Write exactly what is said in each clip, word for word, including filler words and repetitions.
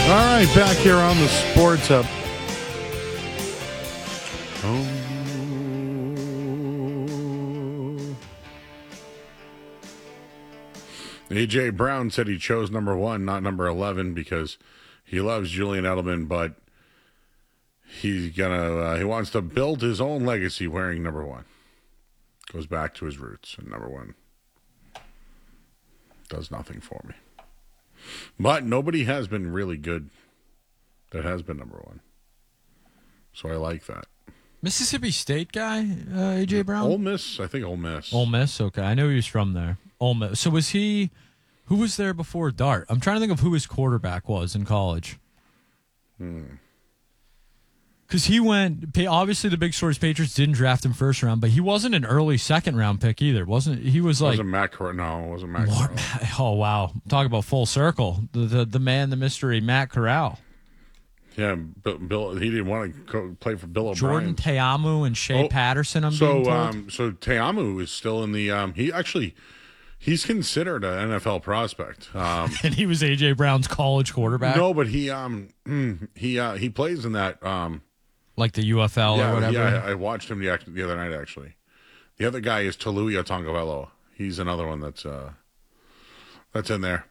All right, back here on the Sports Hub. Oh. A J Brown said he chose number one, not number eleven, because he loves Julian Edelman, but he's gonna uh, he wants to build his own legacy wearing number one. Goes back to his roots, and number one does nothing for me. But nobody has been really good that has been number one. So I like that. Mississippi State guy, uh, A J Brown? Ole Miss, I think Ole Miss. Ole Miss, okay. I know he was from there. Ole Miss. So was he, who was there before Dart? I'm trying to think of who his quarterback was in college. Hmm. Because he went, obviously the big stories, Patriots didn't draft him first round, but he wasn't an early second round pick either. Wasn't he? Was like. Wasn't Matt Corral. No, it wasn't Matt More, Corral. Oh, wow. Talk about full circle. The, the, the man, the mystery, Matt Corral. Yeah, Bill, Bill. He didn't want to go play for Bill O'Brien. Jordan Teamu and Shea oh, Patterson. I'm so, being told. um, so Teamu is still in the. Um, he actually, he's considered an N F L prospect. Um, and he was A J Brown's college quarterback. No, but he um he uh, he plays in that um like the U F L yeah, or whatever. Yeah, I watched him the the other night actually. The other guy is Toluia Tongavello. He's another one that's uh that's in there.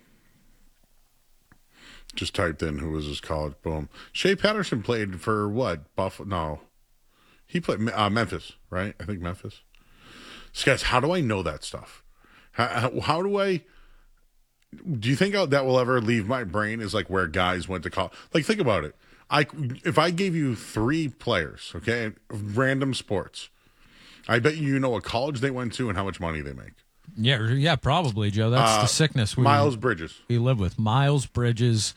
Just typed in who was his college. Boom. Shea Patterson played for what? Buffalo? No, he played uh, Memphis, right? I think Memphis. So guys, how do I know that stuff? How, how, how do I? Do you think that will ever leave my brain? Is like where guys went to college. Like think about it. I if I gave you three players, okay, random sports, I bet you know what college they went to and how much money they make. Yeah, yeah, probably, Joe. That's uh, the sickness we Miles Bridges. We live with Miles Bridges.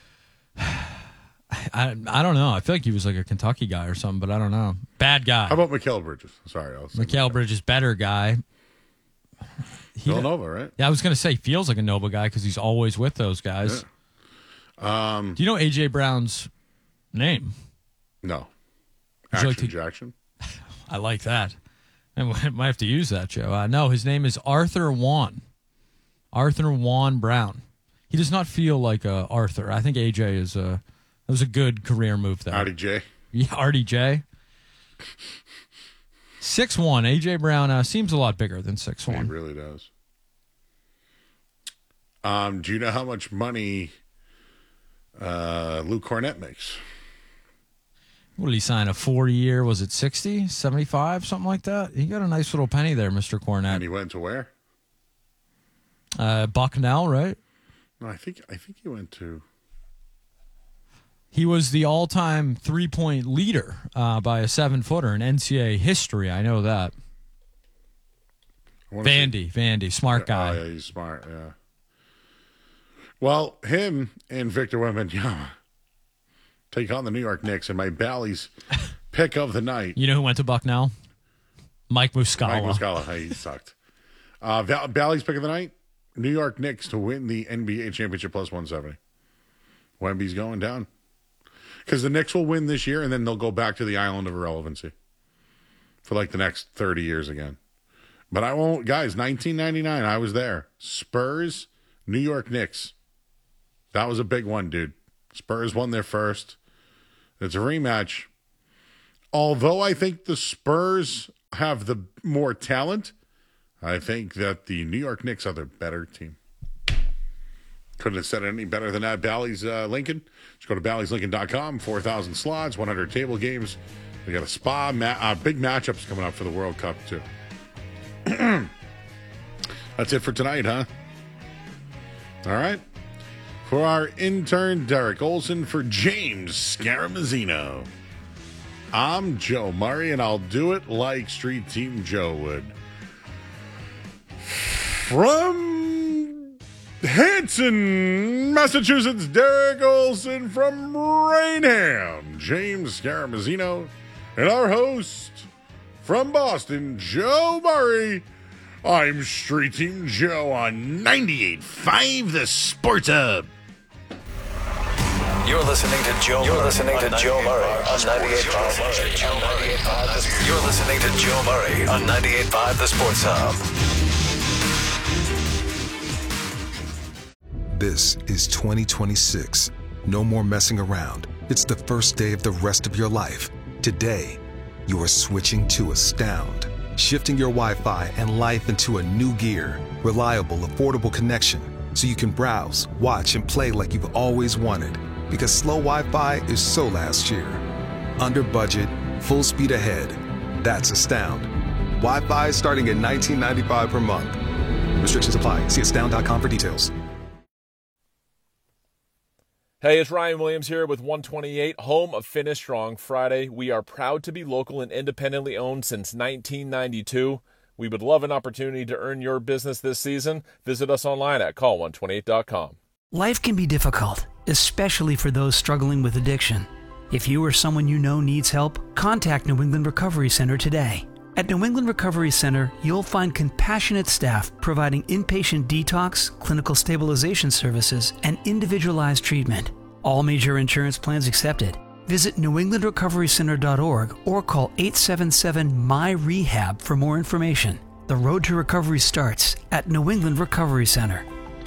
I I don't know. I feel like he was like a Kentucky guy or something, but I don't know. Bad guy. How about Mikal Bridges? Sorry, I was Mikal Bridges, better guy. He, Villanova, right? Yeah, I was going to say feels like a Nova guy because he's always with those guys. Yeah. Um, Do you know A J Brown's name? No. Would Action you like to... Jackson? I like that. I might have to use that, Joe. Uh, no, his name is Arthur Juan. Arthur Juan Brown. He does not feel like uh, Arthur. I think A J is a that was a good career move there. Artie J. Yeah, Artie J. six one. A J Brown uh, seems a lot bigger than six one. He really does. Um, do you know how much money uh, Luke Cornett makes? What did he sign, a four-year, was it sixty, seventy-five, something like that? He got a nice little penny there, Mister Cornett. And he went to where? Uh, Bucknell, right? No, I think I think he went to... He was the all-time three-point leader uh, by a seven-footer in N C double A history. I know that. Vandy, say, Vandy, smart guy. Oh, yeah, he's smart, yeah. Well, him and Victor Wembanyama take on the New York Knicks, and my Bally's pick of the night. You know who went to Bucknell? Mike Muscala. Mike Muscala. Hey, he sucked. Uh, Bally's pick of the night, New York Knicks to win the N B A championship plus one seventy. Wemby's going down. Because the Knicks will win this year, and then they'll go back to the island of irrelevancy for like the next thirty years again. But I won't. Guys, nineteen ninety-nine, I was there. Spurs, New York Knicks. That was a big one, dude. Spurs won their first. It's a rematch. Although I think the Spurs have the more talent, I think that the New York Knicks are the better team. Couldn't have said it any better than that. Bally's uh, Lincoln. Just go to Bally's Lincoln dot com. four thousand slots, one hundred table games. They got a spa. Ma- uh, big matchups coming up for the World Cup, too. That's it for tonight, huh? All right. For our intern, Derek Olson, for James Scaramazino, I'm Joe Murray, and I'll do it like Street Team Joe would. From Hanson, Massachusetts, Derek Olson. From Rainham, James Scaramazino. And our host from Boston, Joe Murray. I'm Street Team Joe on ninety-eight point five The Sports Hub. You're listening to Joe. You're listening to Joe Murray on ninety-eight point five. You're listening to Joe Murray on ninety-eight point five The Sports Hub. This is twenty twenty-six No more messing around. It's the first day of the rest of your life. Today, you are switching to Astound. Shifting your Wi-Fi and life into a new gear. Reliable, affordable connection. So you can browse, watch, and play like you've always wanted. Because slow Wi-Fi is so last year. Under budget, full speed ahead. That's Astound. Wi-Fi starting at nineteen ninety-five per month. Restrictions apply. See astound dot com for details. Hey, it's Ryan Williams here with one twenty-eight, home of Finish Strong Friday. We are proud to be local and independently owned since nineteen ninety-two. We would love an opportunity to earn your business this season. Visit us online at call one twenty-eight dot com. Life can be difficult, especially for those struggling with addiction. If you or someone you know needs help, contact New England Recovery Center today. At New England Recovery Center, you'll find compassionate staff providing inpatient detox, clinical stabilization services, and individualized treatment. All major insurance plans accepted. Visit new england recovery center dot org or call eight seven seven M Y R E H A B for more information. The road to recovery starts at New England Recovery Center.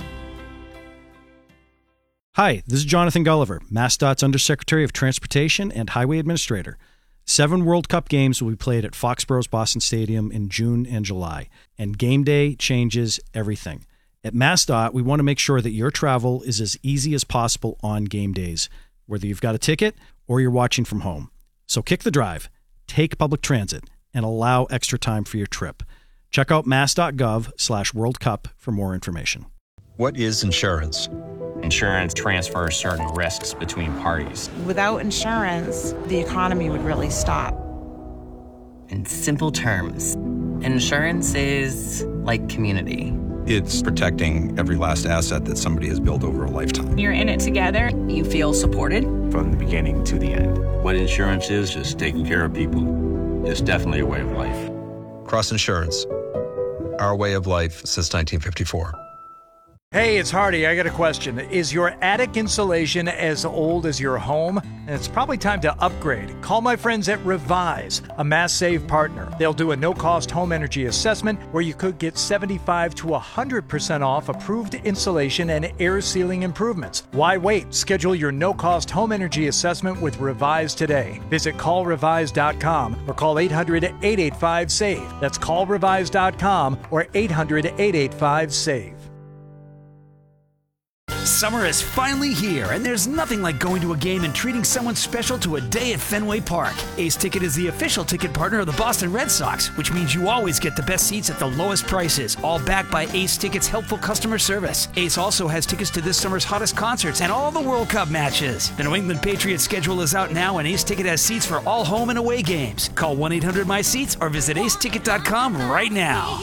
Hi, this is Jonathan Gulliver, MassDOT's Undersecretary of Transportation and Highway Administrator. Seven World Cup games will be played at Foxborough's Boston Stadium in June and July, and game day changes everything. At MassDOT, we want to make sure that your travel is as easy as possible on game days, whether you've got a ticket or you're watching from home. So kick the drive, take public transit, and allow extra time for your trip. Check out mass.gov slash World Cup for more information. What is insurance? Insurance transfers certain risks between parties. Without insurance, the economy would really stop. In simple terms, insurance is like community. It's protecting every last asset that somebody has built over a lifetime. You're in it together. You feel supported. From the beginning to the end. What insurance is, just taking care of people. It's definitely a way of life. Cross Insurance. Our way of life since nineteen fifty-four. Hey, it's Hardy. I got a question. Is your attic insulation as old as your home? It's probably time to upgrade. Call my friends at Revise, a Mass Save partner. They'll do a no-cost home energy assessment where you could get seventy-five to one hundred percent off approved insulation and air sealing improvements. Why wait? Schedule your no-cost home energy assessment with Revise today. Visit call revise dot com or call eight hundred, eight eight five, SAVE. That's call revise dot com or eight hundred, eight eight five, SAVE. Summer is finally here, and there's nothing like going to a game and treating someone special to a day at Fenway Park. Ace Ticket is the official ticket partner of the Boston Red Sox, which means you always get the best seats at the lowest prices, all backed by Ace Ticket's helpful customer service. Ace also has tickets to this summer's hottest concerts and all the World Cup matches. The New England Patriots schedule is out now, and Ace Ticket has seats for all home and away games. Call one eight hundred my seats or visit ace ticket dot com right now.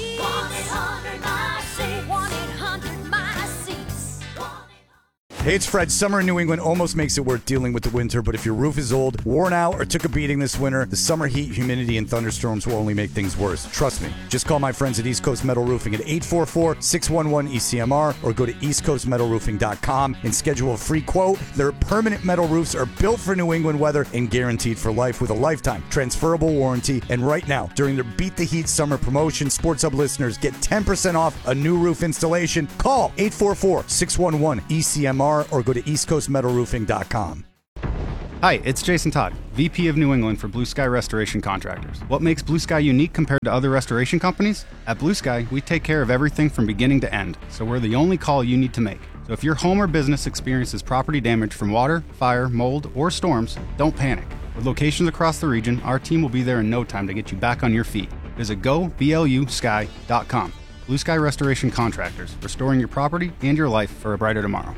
Hey, it's Fred. Summer in New England almost makes it worth dealing with the winter, but if your roof is old, worn out, or took a beating this winter, the summer heat, humidity, and thunderstorms will only make things worse. Trust me. Just call my friends at East Coast Metal Roofing at eight four four, six one one, E C M R or go to east coast metal roofing dot com and schedule a free quote. Their permanent metal roofs are built for New England weather and guaranteed for life with a lifetime transferable warranty. And right now, during their Beat the Heat summer promotion, Sports Hub listeners get ten percent off a new roof installation. Call eight four four, six one one, E C M R or go to east coast metal roofing dot com. Hi, it's Jason Todd, V P of New England for Blue Sky Restoration Contractors. What makes Blue Sky unique compared to other restoration companies? At Blue Sky, we take care of everything from beginning to end, so we're the only call you need to make. So if your home or business experiences property damage from water, fire, mold, or storms, don't panic. With locations across the region, our team will be there in no time to get you back on your feet. Visit go blu sky dot com. Blue Sky Restoration Contractors, restoring your property and your life for a brighter tomorrow.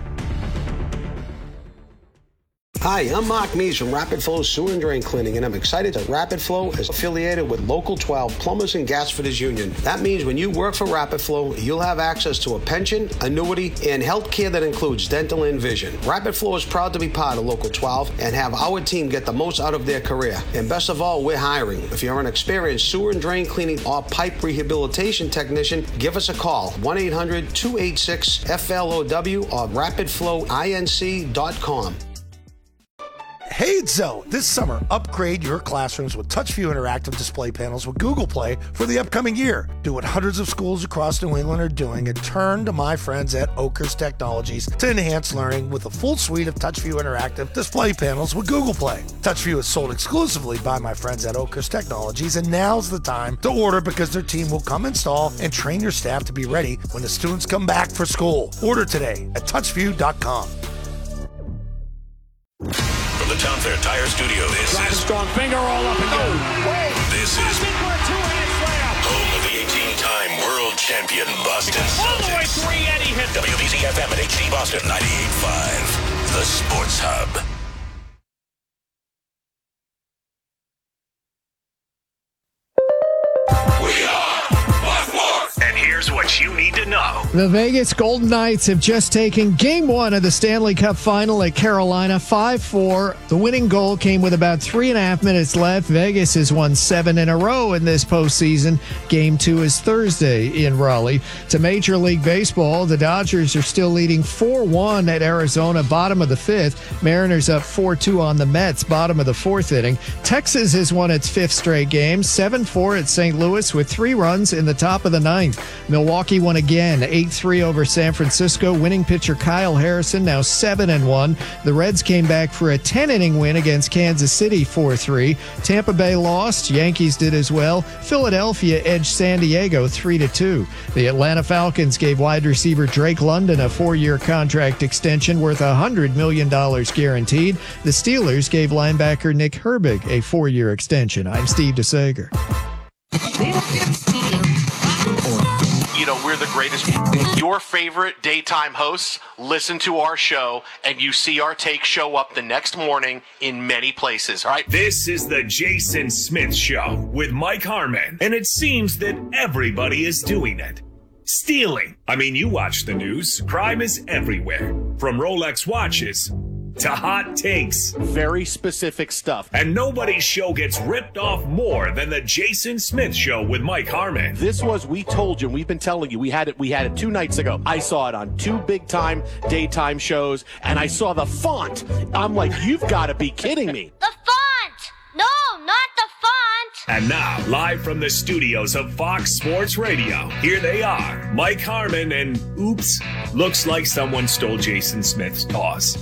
Hi, I'm Mark Mees from Rapid Flow Sewer and Drain Cleaning, and I'm excited that Rapid Flow is affiliated with Local twelve Plumbers and Gasfitters Union. That means when you work for Rapid Flow, you'll have access to a pension, annuity, and health care that includes dental and vision. Rapid Flow is proud to be part of Local twelve and have our team get the most out of their career. And best of all, we're hiring. If you're an experienced sewer and drain cleaning or pipe rehabilitation technician, give us a call, one eight hundred, two eight six, F L O W or rapid flow inc dot com. Hey, it's Zoe. This summer, upgrade your classrooms with TouchView interactive display panels with Google Play for the upcoming year. Do what hundreds of schools across New England are doing and turn to my friends at Oakers Technologies to enhance learning with a full suite of TouchView interactive display panels with Google Play. TouchView is sold exclusively by my friends at Oakers Technologies, and now's the time to order because their team will come install and train your staff to be ready when the students come back for school. Order today at touchview dot com. From the Town Fair Tire Studio, this Drive is a strong finger all up and go. This is home of the eighteen-time world champion Boston All the way Celtics. three, Eddie hit W B Z F M and H D Boston ninety-eight point five, the Sports Hub. We are Buckmore. And here's what you need to know. The Vegas Golden Knights have just taken game one of the Stanley Cup final at Carolina, five four. The winning goal came with about three and a half minutes left. Vegas has won seven in a row in this postseason. Game two is Thursday in Raleigh. To Major League Baseball, the Dodgers are still leading four one at Arizona, bottom of the fifth. Mariners up four two on the Mets, bottom of the fourth inning. Texas has won its fifth straight game, seven four at Saint Louis with three runs in the top of the ninth. Milwaukee won again, eight three over San Francisco. Winning pitcher Kyle Harrison now seven and one. The Reds came back for a ten-inning win against Kansas City, four three. Tampa Bay lost. Yankees did as well. Philadelphia edged San Diego three to two. The Atlanta Falcons gave wide receiver Drake London a four-year contract extension worth one hundred million dollars guaranteed. The Steelers gave linebacker Nick Herbig a four-year extension. I'm Steve DeSager. You know, we're the greatest. Your favorite daytime hosts listen to our show, and you see our take show up the next morning in many places, all right? This is the Jason Smith Show with Mike Harmon, and it seems that everybody is doing it. Stealing. I mean, you watch the news. Crime is everywhere. From Rolex watches to hot takes. Very specific stuff. And nobody's show gets ripped off more than the Jason Smith Show with Mike Harmon. This was, we told you, we've been telling you, we had it we had it two nights ago. I saw it on two big time daytime shows, and I saw the font. I'm like, you've got to be kidding me. The font! No, not the font! And now, live from the studios of Fox Sports Radio, here they are, Mike Harmon and, oops, looks like someone stole Jason Smith's toss.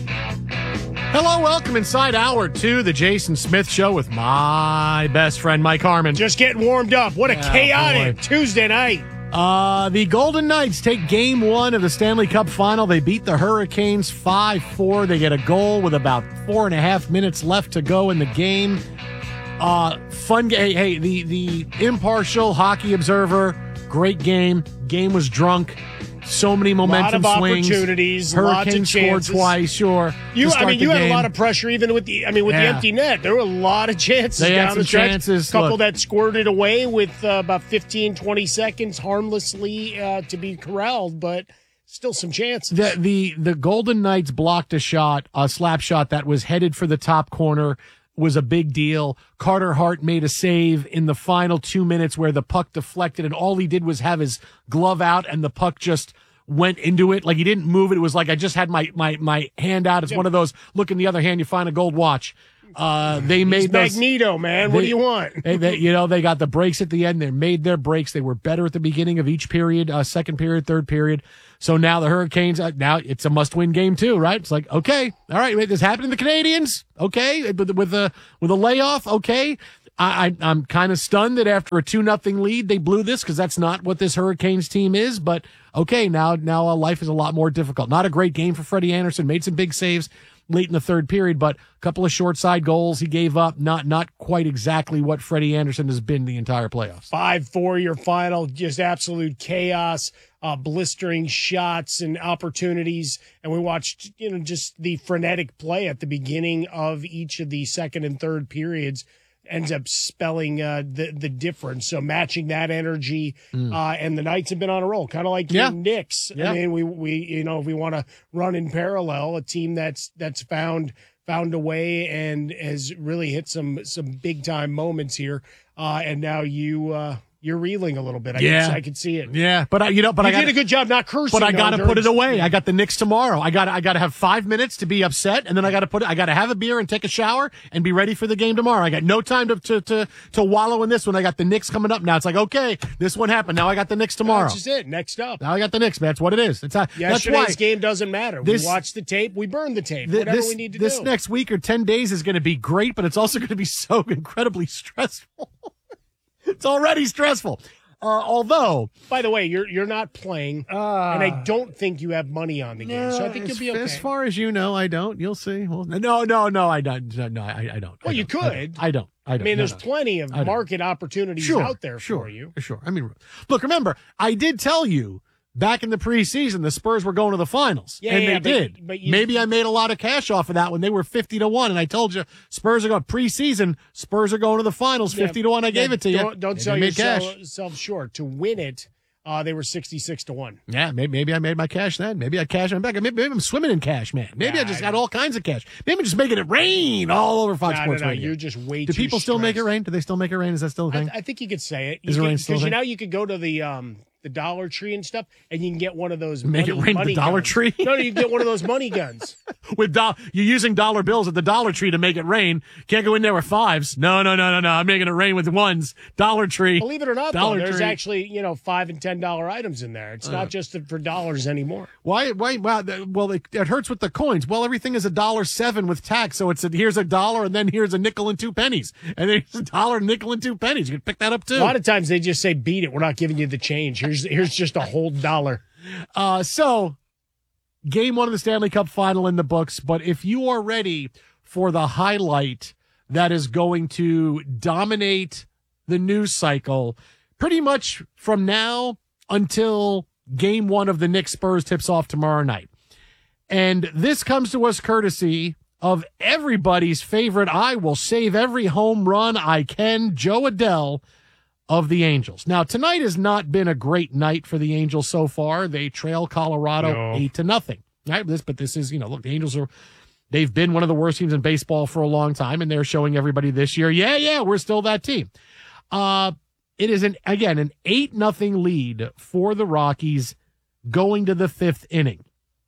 Hello, welcome inside hour two, the Jason Smith Show with my best friend, Mike Harmon. Just getting warmed up. What a Yeah, chaotic boy. Tuesday night. Uh, the Golden Knights take game one of the Stanley Cup final. They beat the Hurricanes five four. They get a goal with about four and a half minutes left to go in the game. Uh, fun game. Hey, hey, the, the impartial hockey observer, great game. Game was drunk. So many momentum lot of swings. opportunities, Hurricanes lots of chances. scored twice, sure. You, to start I mean, the you had game. a lot of pressure even with the. I mean, with Yeah. the empty net, there were a lot of chances They had down some the stretch. chances. Couple Look. that squirted away with uh, about fifteen, twenty seconds harmlessly uh, to be corralled, but still some chances. The, the the Golden Knights blocked a shot, a slap shot that was headed for the top corner, was a big deal. Carter Hart made a save in the final two minutes where the puck deflected, and all he did was have his glove out, and the puck just went into it. Like, he didn't move it. It was like I just had my my my hand out. It's one of those, look in the other hand, you find a gold watch. Uh, they made He's those, Magneto, man. What they- do you want? they, they- you know, they got the breaks at the end. They made their breaks. They were better at the beginning of each period, uh, second period, third period. So now the Hurricanes, uh, now it's a must-win game too, right? It's like, okay, all right, wait, this happened to the Canadians, okay, with with a with a layoff, okay. I, I I'm kind of stunned that after a two nothing lead they blew this, because that's not what this Hurricanes team is. But okay, now now uh, life is a lot more difficult. Not a great game for Freddie Anderson. Made some big saves late in the third period, but a couple of short side goals he gave up. Not not quite exactly what Freddie Anderson has been the entire playoffs. five four your final, just absolute chaos, uh, blistering shots and opportunities. And we watched, you know, just the frenetic play at the beginning of each of the second and third periods ends up spelling uh, the, the difference. So matching that energy, Mm. uh, and the Knights have been on a roll, kind of like Yeah. the Knicks. Yeah. I mean, we, we, you know, if we want to run in parallel, a team that's, that's found, found a way and has really hit some, some big time moments here. Uh, and now you, uh, you're reeling a little bit. I Yeah. can, I can see it. Yeah, but I, you know, but you I got did a good job not cursing. But I got to though, put it during- away. I got the Knicks tomorrow. I got I got to have five minutes to be upset, and then I got to put it. I got to have a beer and take a shower and be ready for the game tomorrow. I got no time to to to, to wallow in this one. I got the Knicks coming up now. It's like, okay, this one happened. Now I got the Knicks tomorrow. That's just it. Next up. Now I got the Knicks, man. That's what it is. That's how, that's Yesterday's why game doesn't matter. this- we watch the tape. We burn the tape. th- Whatever this we need to this do. next week or ten days is going to be great, but it's also going to be so incredibly stressful. It's already stressful. Uh, although, by the way, you're you're not playing, uh, and I don't think you have money on the game, so I think as, you'll be okay. as far as you know, I don't. You'll see. Well, no, no, no, I don't. No, no I, I don't. Well, I you don't. I could. don't. I don't. I, don't. I mean, No, there's no. plenty of I don't. market opportunities Sure, out there sure, for you. Sure. I mean, look, remember, I did tell you back in the preseason the Spurs were going to the finals, Yeah, and yeah, they but- did. but you- Maybe I made a lot of cash off of that when they were fifty to one, and I told you Spurs are going preseason. Spurs are going to the finals, Yeah, fifty to one. I yeah, gave it to you. Don't, don't Maybe sell I made yourself, cash. yourself short. To win it, uh, they were sixty-six to one. Yeah, maybe, maybe I made my cash then. Maybe I cashed my back. Maybe, maybe I'm swimming in cash, man. Maybe Nah, I just got all kinds of cash. Maybe I'm just making it rain all over Fox No, no, Sports no, Radio. you're just way Do too people still make it stressed. rain? Do they still make it rain? Is that still a thing? I, I think you could say it. Is you the could- rain still Because a you thing? know you could go to the um the Dollar Tree and stuff, and you can get one of those Make it money, rain at the money Dollar guns. Tree? No, you can get one of those money guns. With do- you're using dollar bills at the Dollar Tree to make it rain. Can't go in there with fives. No, no, no, no, no. I'm making it rain with ones. Dollar Tree. Believe it or not, though, Dollar there's Tree. actually you know five and ten dollar items in there. It's Uh. not just for dollars anymore. Why? Why? Wow. th- Well, it, it hurts with the coins. Well, everything is a dollar seven with tax, so it's a, here's a dollar, and then here's a nickel and two pennies, and then here's a dollar, nickel, and two pennies. You can pick that up too. A lot of times they just say, "Beat it. We're not giving you the change. Here's here's just a whole dollar." Uh, so, game one of the Stanley Cup final in the books. But if you are ready for the highlight that is going to dominate the news cycle, pretty much from now until game one of the Knicks Spurs tips off tomorrow night. And this comes to us courtesy of everybody's favorite, I will save every home run I can, Joe Adell of the Angels. Now, tonight has not been a great night for the Angels so far. They trail Colorado No. eight to nothing. Right? This, but this is, you know, look, the Angels are, they've been one of the worst teams in baseball for a long time, and they're showing everybody this year, yeah, yeah, we're still that team. Uh, it is an, again, an eight nothing lead for the Rockies going to the fifth inning.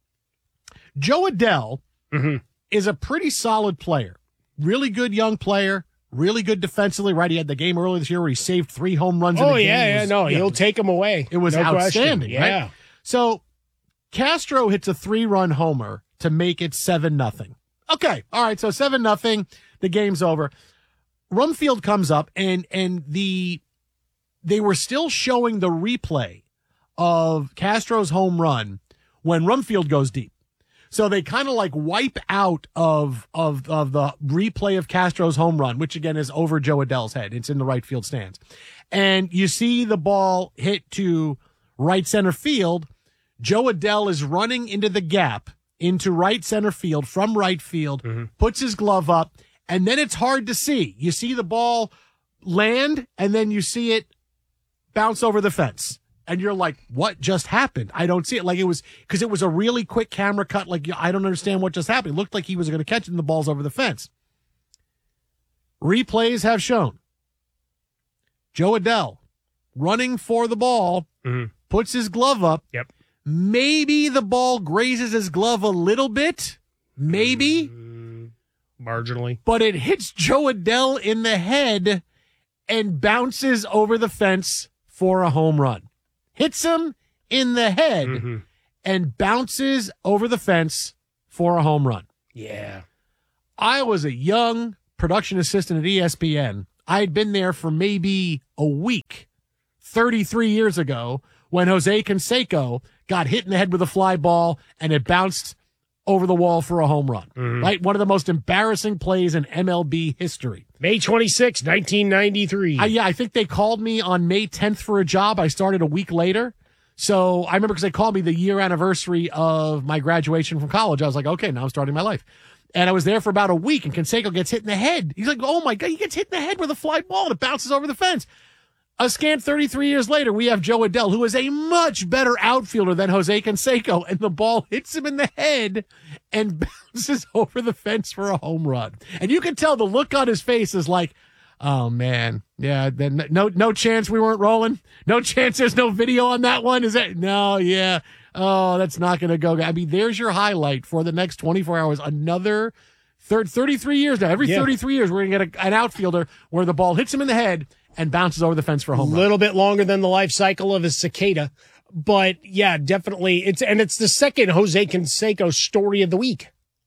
Joe Adell Mm-hmm. is a pretty solid player, really good young player. Really good defensively, right? He had the game earlier this year where he saved three home runs. Oh in a game. yeah, It yeah, was- no, yeah, he'll take them away. It was No question. outstanding, Yeah. right? So Castro hits a three-run homer to make it seven nothing. Okay, all right. So seven nothing. The game's over. Rumfield comes up, and and the they were still showing the replay of Castro's home run when Rumfield goes deep. So they kind of like wipe out of, of, of the replay of Castro's home run, which again is over Joe Adell's head. It's in the right field stands. And you see the ball hit to right center field. Joe Adell is running into the gap into right center field from right field, puts his glove up, and then it's hard to see. You see the ball land, and then you see it bounce over the fence. And you're like, what just happened? I don't see it. Like it was, because it was a really quick camera cut. Like, I don't understand what just happened. It looked like he was going to catch it and the ball's over the fence. Replays have shown Joe Adell running for the ball, puts his glove up. Yep. Maybe the ball grazes his glove a little bit. Maybe. Marginally. But it hits Joe Adell in the head and bounces over the fence for a home run. Hits him in the head Mm-hmm. and bounces over the fence for a home run. Yeah. I was a young production assistant at E S P N. I had been there for maybe a week thirty-three years ago when Jose Canseco got hit in the head with a fly ball and it bounced over the wall for a home run. Mhm. Right? One of the most embarrassing plays in M L B history. May twenty-sixth, nineteen ninety-three. I, yeah, I think they called me on May tenth for a job. I started a week later. So I remember because they called me the year anniversary of my graduation from college. I was like, okay, now I'm starting my life. And I was there for about a week, and Canseco gets hit in the head. He's like, oh, my God, he gets hit in the head with a fly ball, and it bounces over the fence. A scant thirty-three years later, we have Joe Adell, who is a much better outfielder than Jose Canseco, and the ball hits him in the head and bounces over the fence for a home run. And you can tell the look on his face is like, Oh man, yeah. Then no, no chance we weren't rolling. No chance. There's no video on that one. Is that no? Yeah. Oh, that's not going to go. I mean, there's your highlight for the next twenty-four hours. Another third, thirty-three years now. Every yeah. thirty-three years, we're going to get a, an outfielder where the ball hits him in the head and bounces over the fence for a home run. A little bit longer than the life cycle of a cicada, but yeah, definitely. It's and it's the second Jose Canseco story of the week.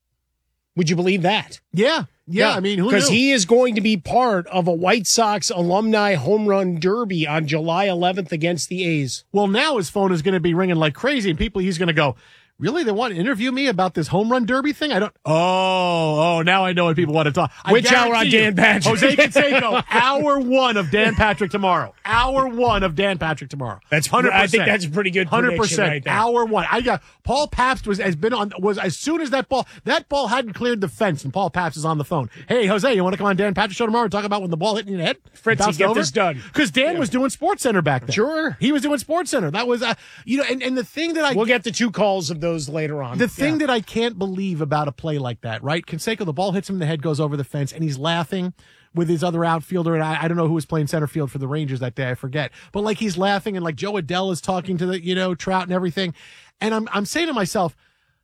Would you believe that? Yeah. Yeah, yeah, I mean, who Because knew? he is going to be part of a White Sox alumni home run derby on July eleventh against the A's. Well, now his phone is going to be ringing like crazy, and people, he's going to go, really? They want to interview me about this home run derby thing? I don't. Oh, oh, now I know what people want to talk. Which hour on Dan Patrick? Jose Canseco, hour one of Dan Patrick tomorrow. Hour one of Dan Patrick tomorrow. That's one hundred percent. I think that's a pretty good prediction one hundred percent right there. Hour one. I got Paul Pabst was has been on was as soon as that ball that ball hadn't cleared the fence, and Paul Pabst is on the phone. Hey, Jose, you want to come on Dan Patrick show tomorrow and talk about when the ball hit you in the head? Fritzy, get over? This done. Because Dan yeah. was doing Sports Center back then. Sure, he was doing Sports Center. That was uh, you know, and, and the thing that I we'll get the two calls of those later on. The thing yeah. that I can't believe about a play like that, right? Canseco, the ball hits him in the head, goes over the fence, and he's laughing with his other outfielder, and I, I don't know who was playing center field for the Rangers that day, I forget. But like he's laughing, and like Joe Adell is talking to the, you know, Trout and everything. And I'm I'm saying to myself,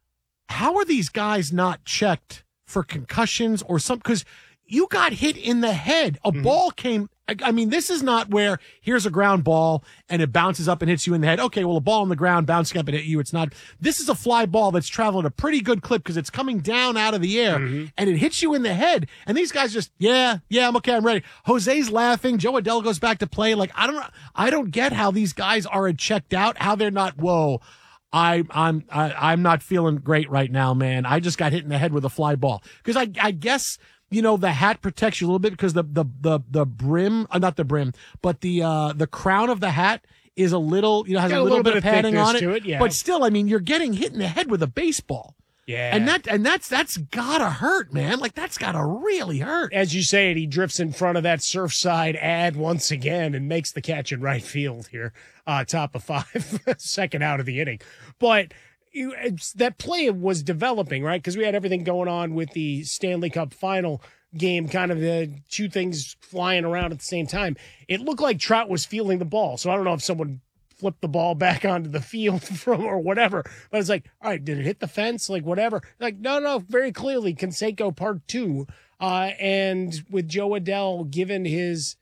how are these guys not checked for concussions or something? Because you got hit in the head. A mm-hmm. ball came. I mean, this is not where here's a ground ball and it bounces up and hits you in the head. Okay, well, a ball on the ground bouncing up and hit you. It's not. This is a fly ball that's traveling a pretty good clip because it's coming down out of the air mm-hmm. and it hits you in the head. And these guys just, yeah, yeah, I'm okay, I'm ready. Jose's laughing. Joe Adell goes back to play. Like, I don't, I don't get how these guys are checked out. How they're not. Whoa. I, I'm I, I'm not feeling great right now, man. I just got hit in the head with a fly ball because I I guess. You know, the hat protects you a little bit because the, the, the, the brim, uh, not the brim, but the, uh, the crown of the hat is a little, you know, has a little, a little bit, bit of padding on it. it yeah. But still, I mean, you're getting hit in the head with a baseball. Yeah. And that, and that's, that's gotta hurt, man. Like, that's gotta really hurt. As you say it, he drifts in front of that Surfside ad once again and makes the catch in right field here, uh, top of five, second out of the inning. But, You, it's, that play was developing, right? Because we had everything going on with the Stanley Cup final game, kind of the two things flying around at the same time. It looked like Trout was feeling the ball. So I don't know if someone flipped the ball back onto the field from or whatever. But it's like, all right, did it hit the fence? Like, whatever. Like, no, no, very clearly, Canseco part two. Uh, and with Joe Adell, given his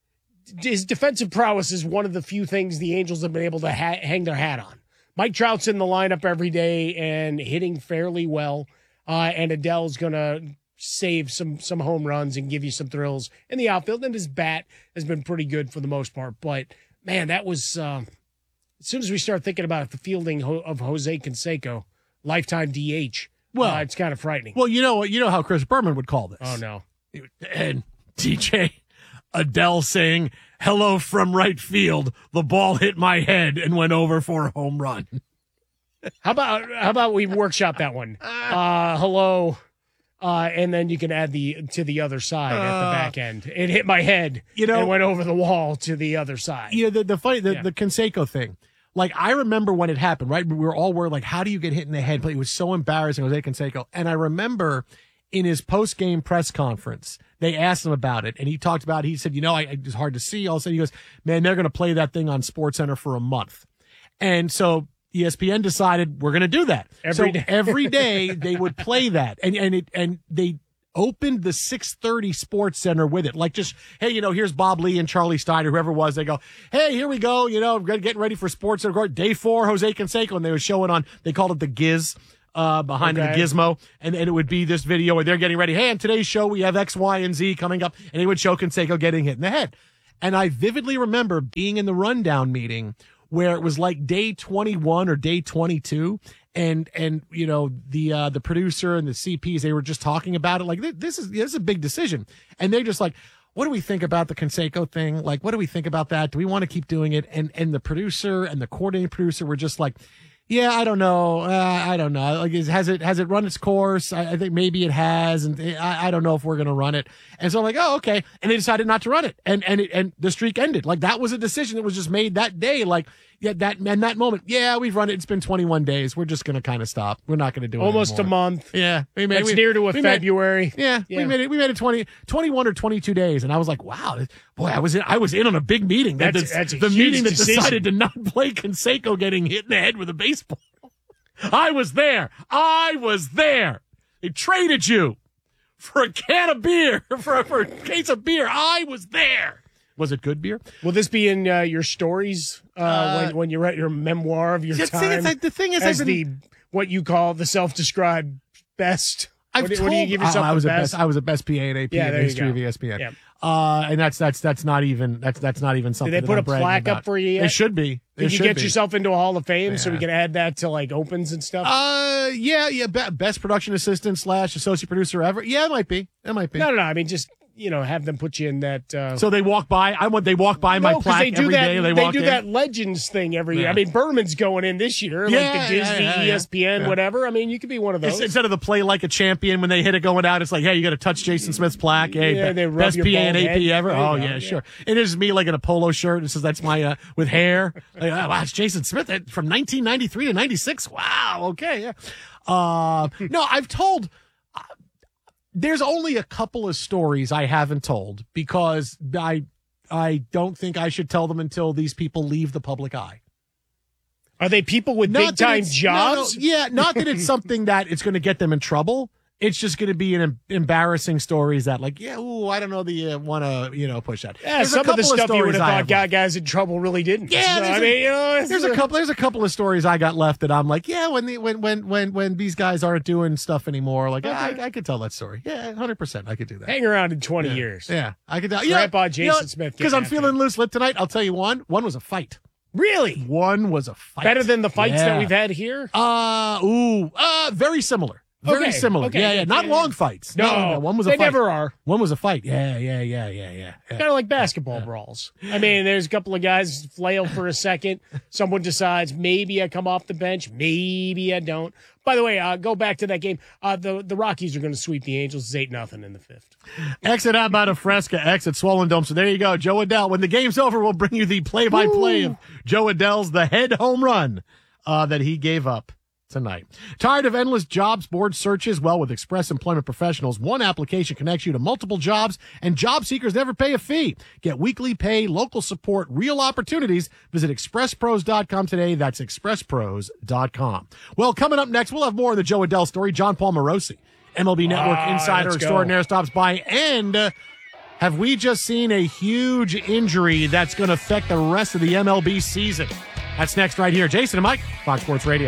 his defensive prowess is one of the few things the Angels have been able to ha- hang their hat on. Mike Trout's in the lineup every day and hitting fairly well, uh, and Adell's going to save some some home runs and give you some thrills in the outfield, and his bat has been pretty good for the most part. But, man, that was uh, – as soon as we start thinking about the fielding ho- of Jose Canseco, lifetime D H, well, uh, it's kind of frightening. Well, you know you know how Chris Berman would call this. Oh, no. And D J Adell saying – hello from right field. The ball hit my head and went over for a home run. How about how about we workshop that one? Uh, hello, uh, and then you can add the to the other side uh, at the back end. It hit my head, you know, and went over the wall to the other side. Yeah, the the funny the, yeah. the Canseco thing. Like, I remember when it happened, right? We were all worried, like, how do you get hit in the head? But it was so embarrassing, Jose Canseco. And I remember in his post-game press conference, they asked him about it, and he talked about it. He said, you know, I, it was hard to see. All of a sudden, he goes, man, they're going to play that thing on SportsCenter for a month. And so E S P N decided we're going to do that. Every so day. every day they would play that. And and it and they opened the six thirty Sports Center with it. Like, just, hey, you know, here's Bob Lee and Charlie Steiner, whoever it was. They go, hey, here we go. You know, getting ready for Sports Center. Day four, Jose Canseco. And they were showing on, they called it the Giz. Uh, behind okay. the gizmo, and, and it would be this video where they're getting ready. Hey, on today's show, we have X, Y, and Z coming up, and it would show Canseco getting hit in the head. And I vividly remember being in the rundown meeting where it was like day twenty-one or day twenty-two, and and you know the uh, the producer and the C Ps, they were just talking about it like this is this is a big decision, and they're just like, what do we think about the Canseco thing? Like, what do we think about that? Do we want to keep doing it? And and the producer and the coordinating producer were just like, yeah, I don't know. Uh, I don't know. Like, is, has it has it run its course? I, I think maybe it has, and I, I don't know if we're going to run it. And so I'm like, oh, okay. And they decided not to run it, and and it, and the streak ended. Like, that was a decision that was just made that day. Like, yeah, that and that moment, yeah, we've run it. It's been twenty-one days. We're just going to kind of stop. We're not going to do it Almost anymore. a month. Yeah. We made, It's we, near to a we February. Made, yeah, Yeah. We made it. We made it twenty, twenty-one or twenty-two days. And I was like, wow, boy, I was in, I was in on a big meeting. That, That's- that's, that's a the huge meeting that decision. decided to not play Canseco getting hit in the head with a baseball. I was there. I was there. They traded you for a can of beer, for a, for a case of beer. I was there. Was it good beer? Will this be in uh, your stories uh, uh, when, when you write your memoir of your see, time? it's like, the thing is, as I've been, the what you call the self-described best. I've what, do, told, what do you give yourself? I, I was the a best? best. I was a best P A and A P Yeah, in there the you history go. of E S P N. Yeah. Uh, and that's that's that's not even that's that's not even something. Did they put that a I'm bragging plaque about. up for you yet? They should be. They Did you should get be. yourself into a Hall of Fame so we Yeah. can add that to like opens and stuff? Uh, yeah, yeah. Be- best production assistant slash associate producer ever. Yeah, it might be. It might be. No, no, no. I mean, just you know, have them put you in that. Uh, So they walk by. I want. They walk by my no, plaque they do every that. day. They, They, walk do in. that Legends thing every year. Yeah. I mean, Berman's going in this year, Yeah, like the yeah, Disney, yeah, yeah. E S P N, Yeah. whatever. I mean, you could be one of those. It's- Instead of the play like a champion when they hit it going out, it's like, hey, you got to touch Jason Smith's plaque. Hey, Yeah, be- they rub best your P A and bald A P head. ever. There you Oh go, yeah, yeah. sure. It is me like in a polo shirt. It says that's my uh, with hair. Like, oh, wow, it's Jason Smith uh, from nineteen ninety-three to ninety-six. Wow. Okay. Yeah. Uh, no, I've told. Uh, there's only a couple of stories I haven't told because I I don't think I should tell them until these people leave the public eye. Are they people with Not big that time it's- jobs? no, no, yeah, not that it's something that it's going to get them in trouble. It's just going to be an em- embarrassing stories that, like, yeah, ooh, I don't know that you want to, you know, push that. Yeah, There's a some of the couple stuff you stories would have I thought have got guys in trouble really didn't. Yeah, So, there's I a- mean, you know, it's there's a couple. There's a couple of stories I got left that I'm like, yeah, when the when when when when these guys aren't doing stuff anymore, like Okay. I, I could tell that story. Yeah, hundred percent, I could do that. Hang around in twenty yeah. years. Yeah, I could tell. Yeah, Grandpa you know, Jason Smith. because I'm getting feeling loose lip tonight. I'll tell you one. One was a fight. Really? One was a fight. Better than the fights Yeah. that we've had here? Uh, ooh, uh, very similar. Very Okay, similar. okay, yeah, yeah. yeah, Not yeah, long yeah. fights. No, one was a they fight. never are. One was a fight. Yeah, yeah, yeah, yeah, yeah. yeah. Kind of like basketball brawls. I mean, there's a couple of guys flail for a second. Someone decides maybe I come off the bench, maybe I don't. By the way, uh, go back to that game. Uh, the the Rockies are going to sweep the Angels. It's eight nothing in the fifth. Exit out by Fresca, exit Swollen Dome. So there you go, Joe Adell. When the game's over, we'll bring you the play-by-play of Joe Adell's the head home run uh, that he gave up tonight. Tired of endless jobs board searches? Well, with Express Employment Professionals, one application connects you to multiple jobs, and job seekers never pay a fee. Get weekly pay, local support, real opportunities. Visit express pros dot com today. That's express pros dot com. Well, coming up next, we'll have more of the Joe Adell story. John Paul Morosi, M L B Network Ah, insider let's go. extraordinaire, stops by. And uh, have we just seen a huge injury that's going to affect the rest of the M L B season? That's next right here. Jason and Mike, Fox Sports Radio.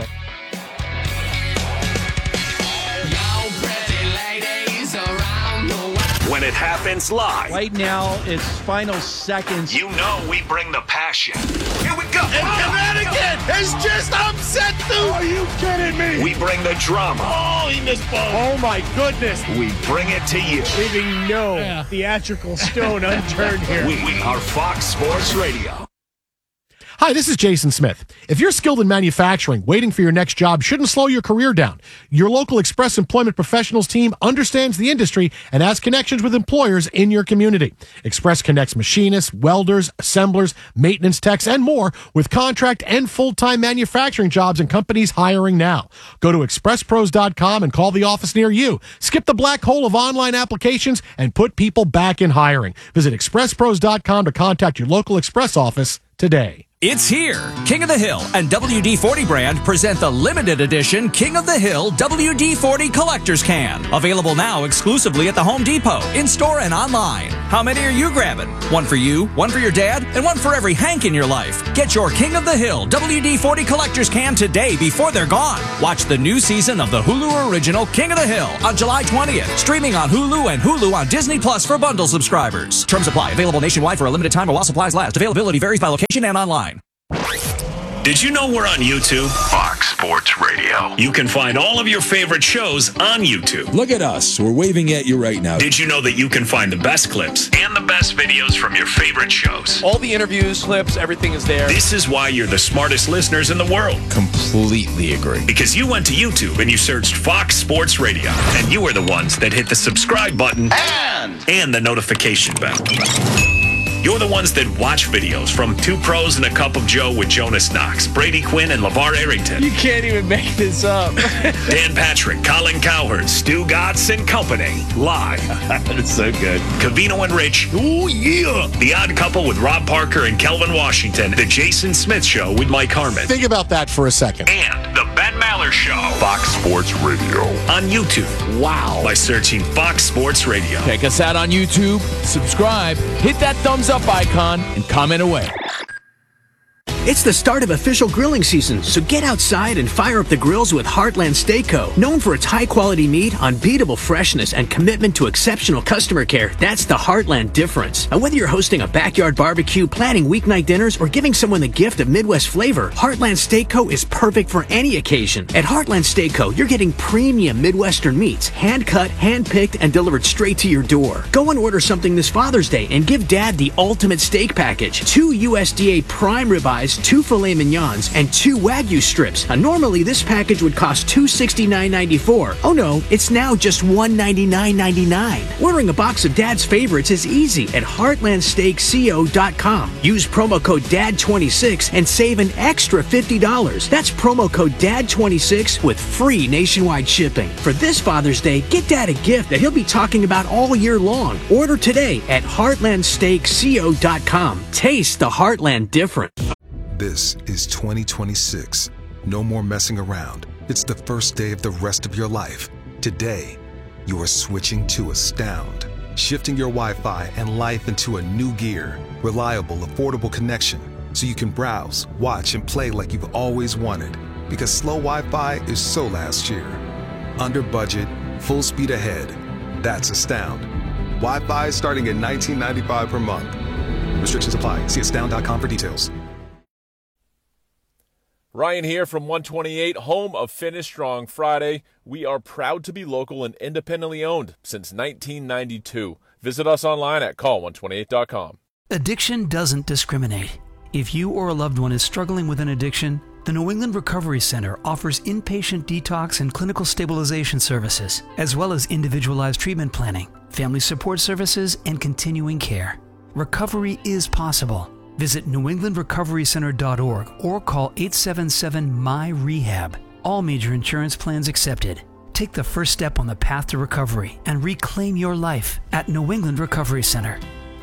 When it happens live. Right now, it's final seconds. You know we bring the passion. Here we go. And Connecticut has just upset the... Are you kidding me? We bring the drama. Oh, he missed both. Oh, my goodness. We bring it to you. Leaving no theatrical stone unturned here. We, we are Fox Sports Radio. Hi, this is Jason Smith. If you're skilled in manufacturing, waiting for your next job shouldn't slow your career down. Your local Express Employment Professionals team understands the industry and has connections with employers in your community. Express connects machinists, welders, assemblers, maintenance techs, and more with contract and full-time manufacturing jobs and companies hiring now. Go to express pros dot com and call the office near you. Skip the black hole of online applications and put people back in hiring. Visit express pros dot com to contact your local Express office today. It's here. King of the Hill and W D forty brand present the limited edition King of the Hill W D forty Collector's Can. Available now exclusively at the Home Depot, in-store and online. How many are you grabbing? One for you, one for your dad, and one for every Hank in your life. Get your King of the Hill W D forty Collector's Can today before they're gone. Watch the new season of the Hulu original King of the Hill on July twentieth. Streaming on Hulu and Hulu on Disney Plus for bundle subscribers. Terms apply. Available nationwide for a limited time or while supplies last. Availability varies by location and online. Did you know we're on YouTube? Fox Sports Radio. You can find all of your favorite shows on YouTube. Look at us. We're waving at you right now. Did you know that you can find the best clips and the best videos from your favorite shows? All the interviews, clips, everything is there. This is why you're the smartest listeners in the world. Completely agree. Because you went to YouTube and you searched Fox Sports Radio, and you are the ones that hit the subscribe button And, and the notification bell. You're the ones that watch videos from Two Pros and a Cup of Joe with Jonas Knox, Brady Quinn, and LeVar Arrington. You can't even make this up. Dan Patrick, Colin Cowherd, Stu Gatz, and company. Live. That's so good. Cavino and Rich. Oh, yeah. The Odd Couple with Rob Parker and Kelvin Washington. The Jason Smith Show with Mike Harmon. Think about that for a second. And the Ben Maller Show. Fox Sports Radio. On YouTube. Wow. By searching Fox Sports Radio. Check us out on YouTube. Subscribe. Hit that thumbs up icon and comment away. It's the start of official grilling season, so get outside and fire up the grills with Heartland Steak Co. Known for its high-quality meat, unbeatable freshness, and commitment to exceptional customer care, that's the Heartland difference. And whether you're hosting a backyard barbecue, planning weeknight dinners, or giving someone the gift of Midwest flavor, Heartland Steak Co. is perfect for any occasion. At Heartland Steak Co., you're getting premium Midwestern meats, hand-cut, hand-picked, and delivered straight to your door. Go and order something this Father's Day and give Dad the ultimate steak package. Two U S D A prime ribeyes, two filet mignons, and two Wagyu strips. Now, normally this package would cost two hundred sixty-nine dollars and ninety-four cents. Oh no, it's now just one hundred ninety-nine dollars and ninety-nine cents. Ordering a box of Dad's favorites is easy at heartland steak co dot com. Use promo code D A D twenty-six and save an extra fifty dollars. That's promo code D A D twenty-six with free nationwide shipping. For this Father's Day, get Dad a gift that he'll be talking about all year long. Order today at heartland steak co dot com. Taste the Heartland difference. This is twenty twenty-six. No more messing around. It's the first day of the rest of your life. Today, you are switching to Astound. Shifting your Wi-Fi and life into a new gear. Reliable, affordable connection. So you can browse, watch, and play like you've always wanted. Because slow Wi-Fi is so last year. Under budget, full speed ahead. That's Astound. Wi-Fi starting at nineteen ninety-five per month. Restrictions apply. See astound dot com for details. Ryan here from one twenty-eight, home of Finish Strong Friday. We are proud to be local and independently owned since nineteen ninety-two. Visit us online at call one twenty-eight dot com. Addiction doesn't discriminate. If you or a loved one is struggling with an addiction, the New England Recovery Center offers inpatient detox and clinical stabilization services, as well as individualized treatment planning, family support services, and continuing care. Recovery is possible. Visit new england recovery center dot org or call eight seven seven M Y R E H A B. All major insurance plans accepted. Take the first step on the path to recovery and reclaim your life at New England Recovery Center.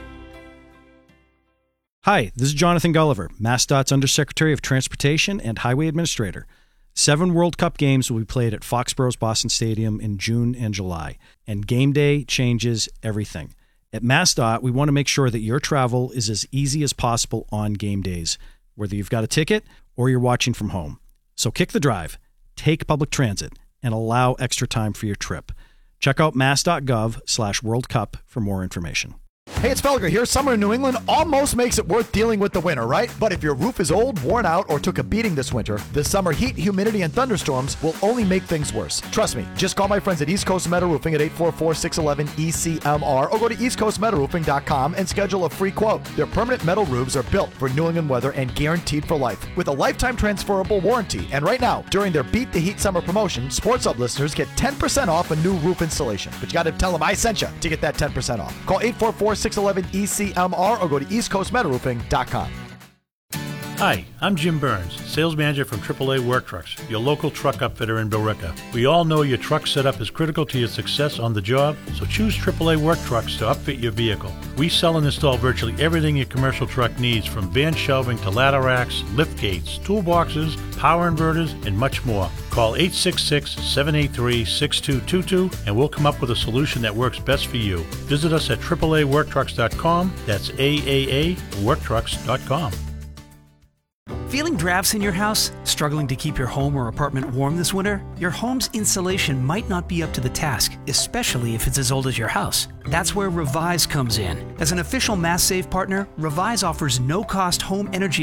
Hi, this is Jonathan Gulliver, MassDOT's Undersecretary of Transportation and Highway Administrator. Seven World Cup games will be played at Foxborough's Boston Stadium in June and July, and game day changes everything. At MassDOT, we want to make sure that your travel is as easy as possible on game days, whether you've got a ticket or you're watching from home. So kick the drive, take public transit, and allow extra time for your trip. Check out mass.gov slash World Cup for more information. Hey, it's Felger here. Summer in New England almost makes it worth dealing with the winter, right? But if your roof is old, worn out, or took a beating this winter, the summer heat, humidity, and thunderstorms will only make things worse. Trust me. Just call my friends at East Coast Metal Roofing at eight four four, six one one, E C M R or go to east coast metal roofing dot com and schedule a free quote. Their permanent metal roofs are built for New England weather and guaranteed for life with a lifetime transferable warranty. And right now, during their Beat the Heat Summer promotion, Sports Hub listeners get ten percent off a new roof installation. But you got to tell them I sent you to get that ten percent off. Call eight four four, six one one, E C M R or go to east coast metal roofing dot com. Hi, I'm Jim Burns, sales manager from triple A Work Trucks, your local truck upfitter in Billerica. We all know your truck setup is critical to your success on the job, so choose triple A Work Trucks to upfit your vehicle. We sell and install virtually everything your commercial truck needs, from van shelving to ladder racks, lift gates, toolboxes, power inverters, and much more. Call eight six six, seven eight three, six two two two and we'll come up with a solution that works best for you. Visit us at triple A work trucks dot com. That's A A A work trucks dot com. Feeling drafts in your house? Struggling to keep your home or apartment warm this winter? Your home's insulation might not be up to the task, especially if it's as old as your house. That's where Revise comes in. As an official Mass Save partner, Revise offers no-cost home energy